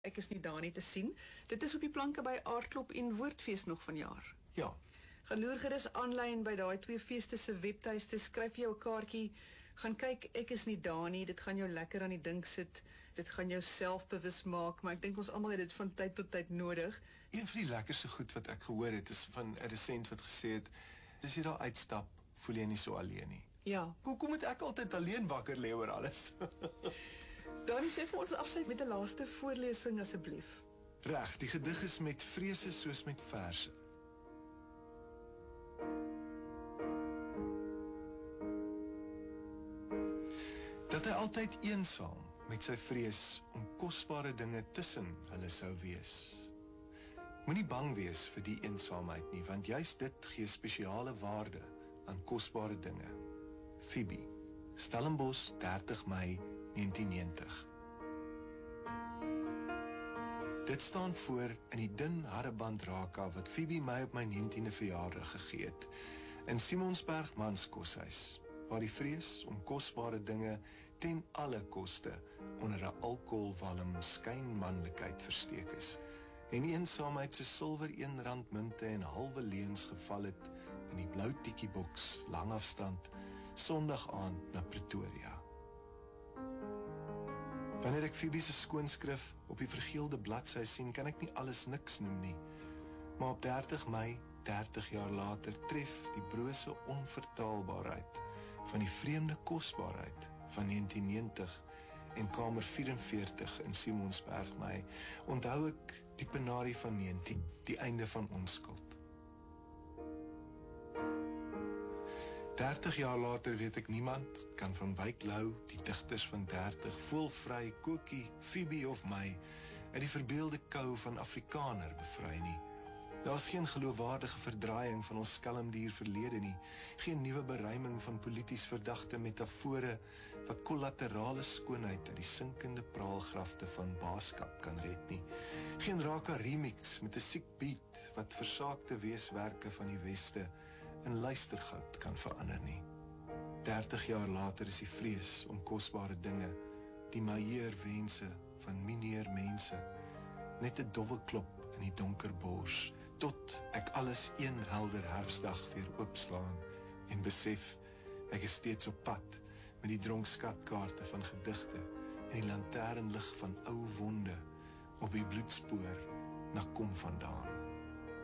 Ek is nie daar nie te sien. Dit is op die planke by Aardklop en Woordfees nog vanjaar. Ja. Gaan loer gerus aanlyn by daai twee feeste se webtuiste, skryf jou 'n kaartjie, gaan kyk, ek is nie daar nie, dit gaan jou lekker aan die dink sit, dit gaan jou selfbewus maak, maar ek dink ons almal het dit van tyd tot tyd nodig. Een van die lekkerste goed wat ek gehoor het, is van 'n resent wat gesê het, as jy daar uitstap, voel jy nie so alleen nie. Ja. Hoekom moet ek altyd alleen wakker lê oor alles? Dan sê vir ons afsluit met 'n laaste voorlesing asseblief. Reg, die gedig is met vrese soos met verse. Dat hy altyd eensaam met sy vrees om kosbare dinge tussen hulle sou wees. Moenie bang wees vir die eensaamheid nie, want juist dit gee spesiale waarde aan kosbare dinge. Phoebe, Stellenbosch, 30 Mei 1990. Dit staan voor in die dun harreband raka wat Phoebe my op my 19de verjaardag gegee het, in Simonsberg Manskoshuis, waar die vrees om kosbare dinge ten alle koste onder 'n alkoholwalm skynmanlikheid versteek is, en die eensaamheid so silwer R1 munte en halwe leuns geval het in die blou tikkieboks langafstand Sondag aand na Pretoria. Wanneer ek Phoebe se skoonskrif op die vergeelde bladsy sien, kan ek nie alles niks noem nie, maar op 30 Mei, 30 jaar later, tref die brose onvertaalbaarheid van die vreemde kosbaarheid van 1990 en kamer 44 in Simonsberg my, onthou ek die penarie van 19, die einde van onskuld. 30 jaar later weet ek niemand kan van Wyk Lou, die digters van 30, Voelvry, Koekie, Phoebe of my uit die verbeelde kou van Afrikaner bevry nie. Daar is geen geloofwaardige verdraaiing van ons skelmdier verlede nie, geen nuwe beruiming van polities verdagte metafore wat kollaterale skoonheid uit die sinkende praalgrafte van baaskap kan red nie, geen raka remix met 'n siek beat wat versaakte weeswerke van die weste in luistergoud kan verander nie. 30 jaar later is die vrees om kosbare dinge, die majeerwense van mineer mense, net 'n dowwe klop in die donker bors, tot ek alles een helder herfsdag weer oopslaan en besef, ek is steeds op pad met die dronk skatkaarte van gedigte en die lanternlig van ou wonde op die bloedspoor na kom vandaan.